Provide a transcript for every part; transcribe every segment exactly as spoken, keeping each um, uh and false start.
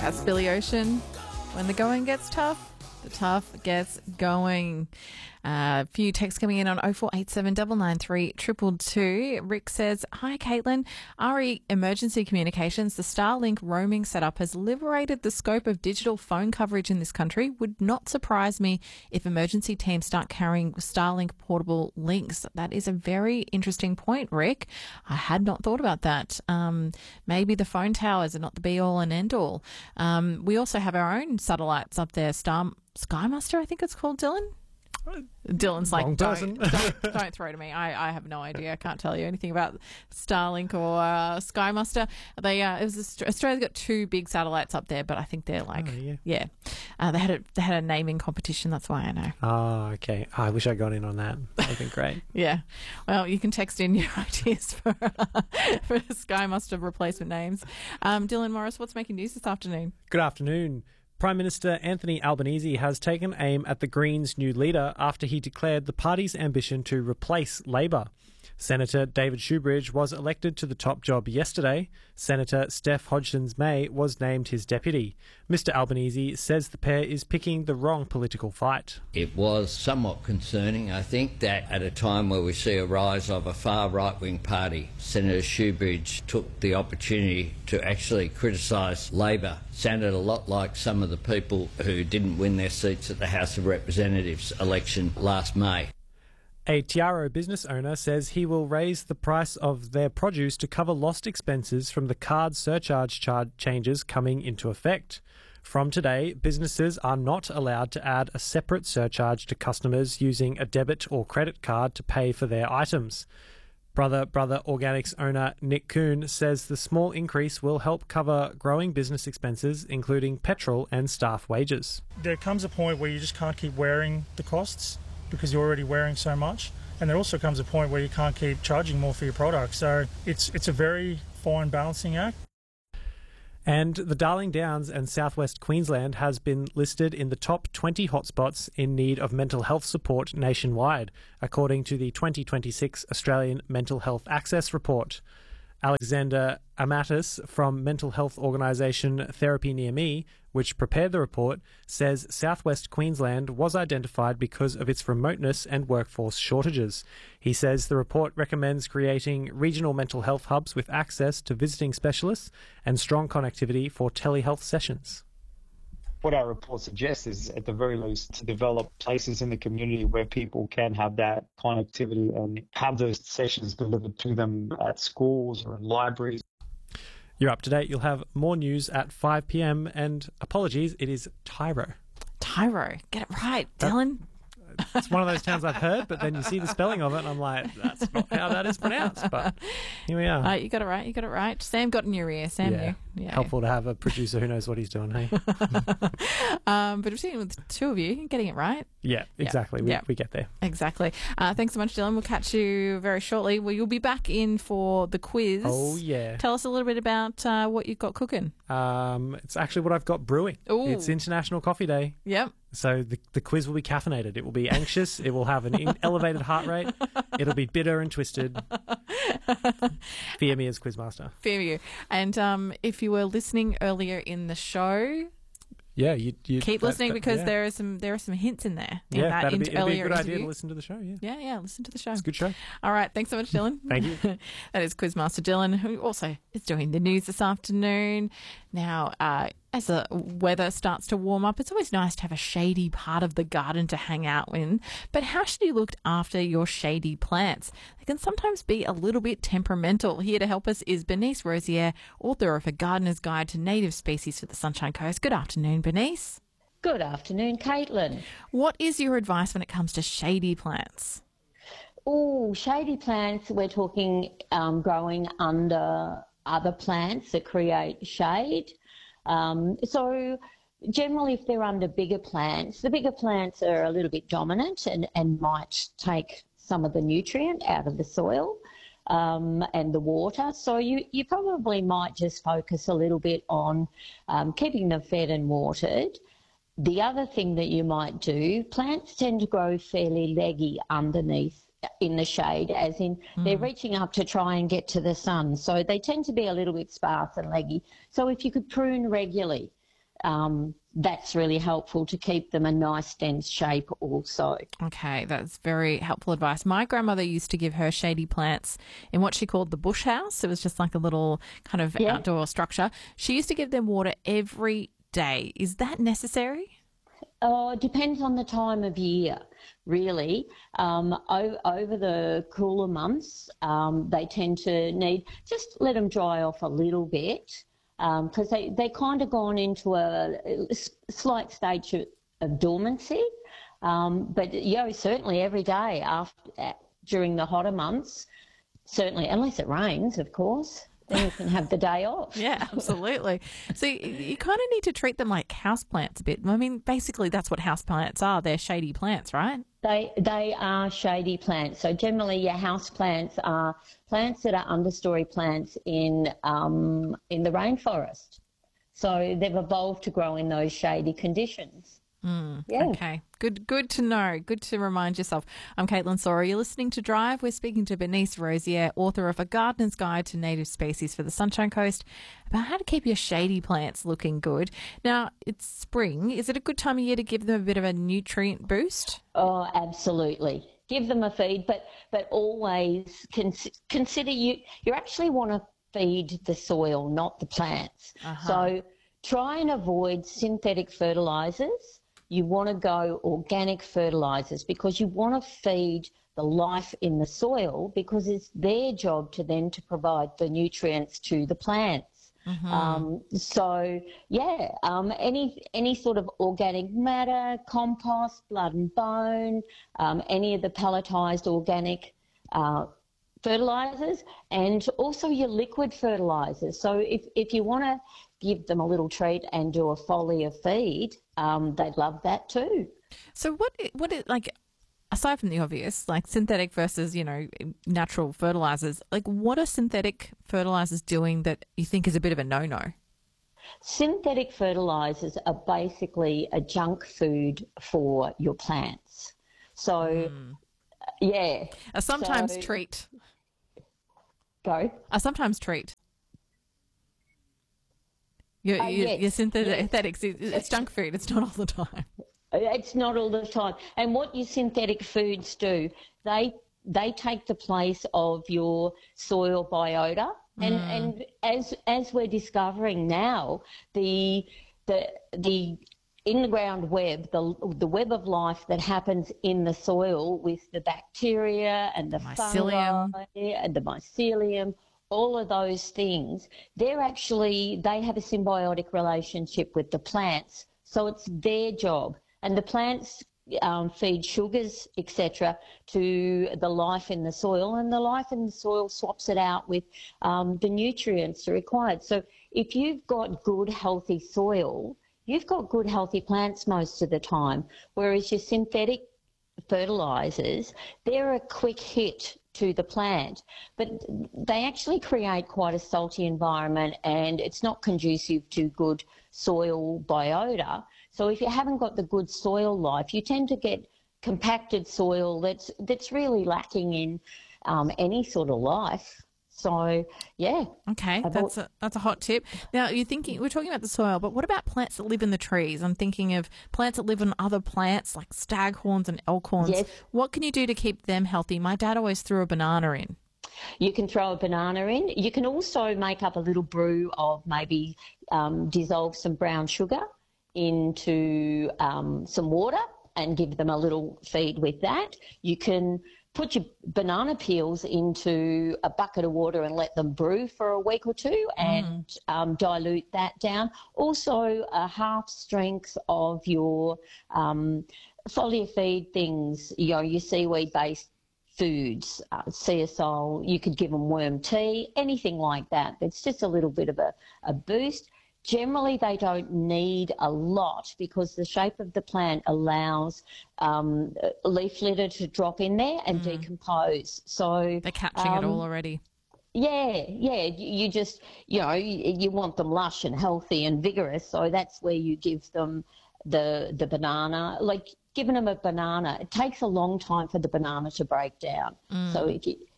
That's Billy Ocean. When the going gets tough, the tough gets going. A uh, few texts coming in on oh four eight seven, nine nine three, two two two. Rick says, hi, Caitlin. R E Emergency Communications, the Starlink roaming setup has liberated the scope of digital phone coverage in this country. Would not surprise me if emergency teams start carrying Starlink portable links. That is a very interesting point, Rick. I had not thought about that. Um, maybe the phone towers are not the be-all and end-all. Um, we also have our own satellites up there. Star Skymaster, I think it's called, Dylan. Dylan's like, don't, don't, don't throw to me. I, I have no idea. I can't tell you anything about Starlink or uh, Skymaster. They, uh, it was Australia's got two big satellites up there, but I think they're like, oh, yeah, yeah. Uh, they had a they had a naming competition. That's why I know. Oh, okay. Oh, I wish I got in on that. That'd be great. Yeah. Well, you can text in your ideas for for Skymaster replacement names. Um, Dylan Morris, what's making news this afternoon? Good afternoon. Prime Minister Anthony Albanese has taken aim at the Greens' new leader after he declared the party's ambition to replace Labor. Senator David Shoebridge was elected to the top job yesterday. Senator Steph Hodgson-May was named his deputy. Mister Albanese says the pair is picking the wrong political fight. It was somewhat concerning, I think, that at a time where we see a rise of a far right-wing party, Senator Shoebridge took the opportunity to actually criticise Labor. Sounded a lot like some of the people who didn't win their seats at the House of Representatives election last May. A Tiaro business owner says he will raise the price of their produce to cover lost expenses from the card surcharge charge changes coming into effect. From today, businesses are not allowed to add a separate surcharge to customers using a debit or credit card to pay for their items. Brother Brother Organics owner Nick Kuhn says the small increase will help cover growing business expenses, including petrol and staff wages. There comes a point where you just can't keep wearing the costs because you're already wearing so much. And there also comes a point where you can't keep charging more for your product. So it's it's a very fine balancing act. And the Darling Downs and southwest Queensland has been listed in the top twenty hotspots in need of mental health support nationwide, according to the twenty twenty-six Australian Mental Health Access Report. Alexander Amatis from mental health organisation Therapy Near Me, which prepared the report, says southwest Queensland was identified because of its remoteness and workforce shortages. He says the report recommends creating regional mental health hubs with access to visiting specialists and strong connectivity for telehealth sessions. What our report suggests is, at the very least, to develop places in the community where people can have that connectivity and have those sessions delivered to them at schools or in libraries. You're up to date. You'll have more news at five p.m. And apologies, it is Tyro. Tyro. Get it right, Dylan. It's one of those towns I've heard, but then you see the spelling of it and I'm like, that's not how that is pronounced. But here we are. Uh, you got it right. You got it right. Sam got in your ear. Sam yeah. knew. Yeah. Helpful to have a producer who knows what he's doing, hey? um, but I'm seeing with the two of you getting it right. Yeah, exactly. Yeah. We, yeah. we get there. Exactly. Uh, thanks so much, Dylan. We'll catch you very shortly. Well, you'll be back in for the quiz. Oh, yeah. Tell us a little bit about uh, what you've got cooking. Um, it's actually what I've got brewing. Ooh. It's International Coffee Day. Yep. So the the quiz will be caffeinated. It will be anxious. It will have an in- elevated heart rate. It'll be bitter and twisted. Fear me as quizmaster. Fear you. And um, if you were listening earlier in the show, yeah, you, you keep that, listening that, because yeah. there are some there are some hints in there. In yeah, that that'd int- be, it'd be a good interview. idea to listen to the show. Yeah, yeah, yeah. Listen to the show. It's a good show. All right, thanks so much, Dylan. Thank you. That is Quizmaster Dylan, who also is doing the news this afternoon. Now, uh, as the weather starts to warm up, it's always nice to have a shady part of the garden to hang out in. But how should you look after your shady plants? They can sometimes be a little bit temperamental. Here to help us is Bernice Rosier, author of A Gardener's Guide to Native Species for the Sunshine Coast. Good afternoon, Bernice. Good afternoon, Caitlin. What is your advice when it comes to shady plants? Oh, shady plants, we're talking um, growing under other plants that create shade. Um, so generally if they're under bigger plants, the bigger plants are a little bit dominant and, and might take some of the nutrient out of the soil um, and the water. So you, you probably might just focus a little bit on um, keeping them fed and watered. The other thing that you might do, plants tend to grow fairly leggy underneath in the shade, as in mm. they're reaching up to try and get to the sun. So they tend to be a little bit sparse and leggy. So if you could prune regularly, um, that's really helpful to keep them a nice dense shape also. Okay, that's very helpful advice. My grandmother used to give her shady plants in what she called the bush house. It was just like a little kind of Yeah. outdoor structure. She used to give them water every day. Is that necessary? Oh, it depends on the time of year, really. Um, o- over the cooler months, um, they tend to need, just let them dry off a little bit, because they, they kind of gone into a, a slight stage of, of dormancy. Um, but, you know, certainly every day after during the hotter months, certainly, unless it rains, of course, then you can have the day off. Yeah, absolutely. So you, you kind of need to treat them like houseplants a bit. I mean, basically that's what houseplants are. They're shady plants, right? They they are shady plants. So generally, your house plants are plants that are understory plants in um, in the rainforest. So they've evolved to grow in those shady conditions. Mm, Yeah. Okay. Good good to know. Good to remind yourself. I'm Caitlin Sora. You're listening to Drive. We're speaking to Bernice Rosier, author of A Gardener's Guide to Native Species for the Sunshine Coast, about how to keep your shady plants looking good. Now, it's spring. Is it a good time of year to give them a bit of a nutrient boost? Oh, absolutely. Give them a feed, but but always cons- consider you you actually want to feed the soil, not the plants. Uh-huh. So try and avoid synthetic fertilizers. You want to go organic fertilizers because you want to feed the life in the soil, because it's their job to then to provide the nutrients to the plants. Mm-hmm. Um, so yeah, um, any any sort of organic matter, compost, blood and bone, um, any of the pelletized organic uh, fertilizers, and also your liquid fertilizers. So if if you want to give them a little treat and do a foliar feed, um, they'd love that too. So what what is, like, aside from the obvious, like synthetic versus, you know, natural fertilizers, like what are synthetic fertilizers doing that you think is a bit of a no-no? Synthetic fertilizers are basically a junk food for your plants. So, Mm. yeah. A sometimes So- treat. Go. A sometimes treat. Your, Uh, your, yes, your synthetics, yes. it- it's junk food. It's not all the time. It's not all the time. And what your synthetic foods do, they they take the place of your soil biota. And and as as we're discovering now, the the the in the ground web, the the web of life that happens in the soil with the bacteria and the Mycelium. fungi and the mycelium, all of those things, they're actually, they have a symbiotic relationship with the plants. So it's their job. And the plants um, feed sugars, et cetera, to the life in the soil, and the life in the soil swaps it out with um, the nutrients required. So if you've got good, healthy soil, you've got good, healthy plants most of the time, whereas your synthetic fertilizers, they're a quick hit to the plant, but they actually create quite a salty environment, and it's not conducive to good soil biota. So if you haven't got the good soil life, you tend to get compacted soil that's that's really lacking in um, any sort of life. So yeah. Okay, I've that's a, that's a hot tip. Now, you're thinking, we're talking about the soil, but what about plants that live in the trees? I'm thinking of plants that live on other plants like staghorns and elkhorns. Yes. What can you do to keep them healthy? My dad always threw a banana in. You can throw a banana in. You can also make up a little brew of maybe um, dissolve some brown sugar into um, some water and give them a little feed with that. You can put your banana peels into a bucket of water and let them brew for a week or two and mm. um, dilute that down. Also, a half strength of your um, foliar feed things, you know, your seaweed-based foods, uh, ceosol, you could give them worm tea, anything like that. It's just a little bit of a, a boost. Generally, they don't need a lot because the shape of the plant allows um, leaf litter to drop in there and mm. decompose. So they're catching um, it all already. Yeah, yeah. You just, you know, you, you want them lush and healthy and vigorous. So that's where you give them the the banana. Like giving them a banana, it takes a long time for the banana to break down. Mm. So if you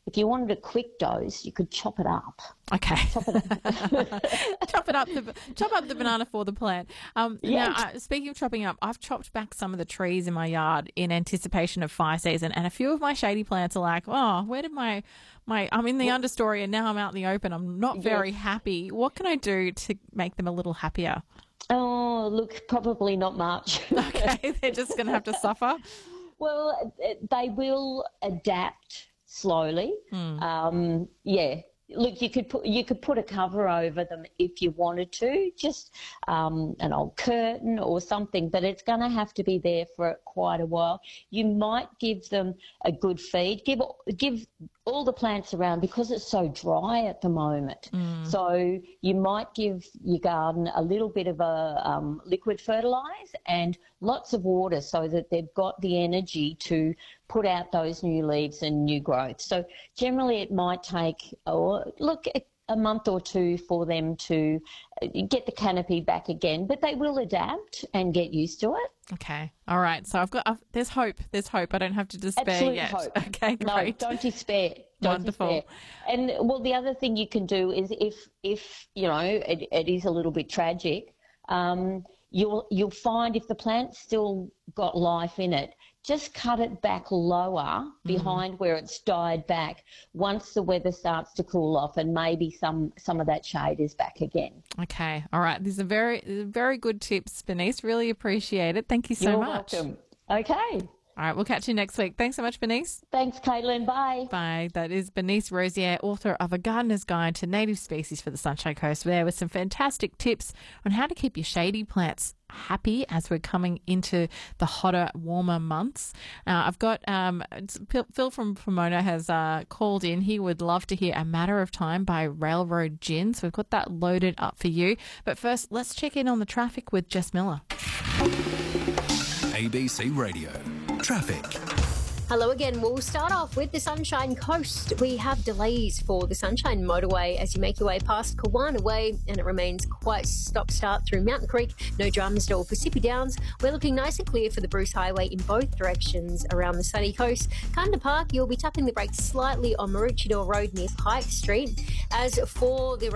if you wanted a quick dose, you could chop it up. Okay. Chop it up. chop it up. The, chop up the banana for the plant. Um, Yeah. Now, uh, speaking of chopping up, I've chopped back some of the trees in my yard in anticipation of fire season, and a few of my shady plants are like, oh, where did my my? I'm in the understory, and now I'm out in the open. I'm not very Yes. happy. What can I do to make them a little happier? Oh, look, probably not much. Okay, they're just going to have to suffer. Well, they will adapt slowly. Mm. Um, yeah. Look, you could put you could put a cover over them if you wanted to, just um, an old curtain or something, but it's going to have to be there for quite a while. You might give them a good feed. Give give all the plants around, because it's so dry at the moment. Mm. So you might give your garden a little bit of a um, liquid fertilise and lots of water, so that they've got the energy to put out those new leaves and new growth. So generally it might take, oh, look, a month or two for them to get the canopy back again, but they will adapt and get used to it. Okay. All right. So I've got, I've, there's hope. There's hope. I don't have to despair Absolute yet. hope. Okay, great. No, don't despair. Don't Wonderful. despair. And well, the other thing you can do is if, if you know, it, it is a little bit tragic, um, you'll, you'll find if the plant's still got life in it, just cut it back lower behind where it's died back once the weather starts to cool off, and maybe some, some of that shade is back again. Okay. All right. These are very, very good tips, Bernice. Really appreciate it. Thank you so You're much. welcome. Okay. All right. We'll catch you next week. Thanks so much, Bernice. Thanks, Caitlin. Bye. Bye. That is Bernice Rosier, author of A Gardener's Guide to Native Species for the Sunshine Coast, there with some fantastic tips on how to keep your shady plants happy as we're coming into the hotter, warmer months. Uh, I've got um, Phil from Pomona has uh, called in. He would love to hear A Matter of Time by Railroad Gin. So we've got that loaded up for you. But first, let's check in on the traffic with Jess Miller. A B C Radio. Traffic. Hello again. We'll start off with the Sunshine Coast. We have delays for the Sunshine Motorway as you make your way past Kawana Way, and it remains quite stop-start through Mountain Creek. No dramas at all for Sippy Downs. We're looking nice and clear for the Bruce Highway in both directions around the sunny coast. Kunda Park, you'll be tapping the brakes slightly on Maroochydore Road near Pike Street. As for the